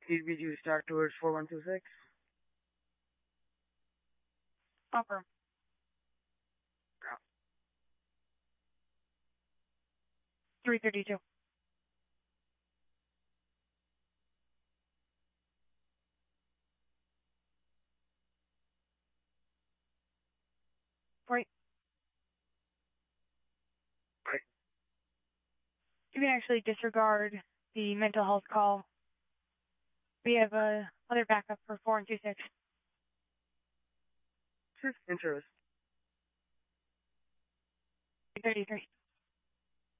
EBG start towards 4126. Confirm. 332. Right. Right. You can actually disregard the mental health call. We have other backup for 4126. Sure. Interest. 333.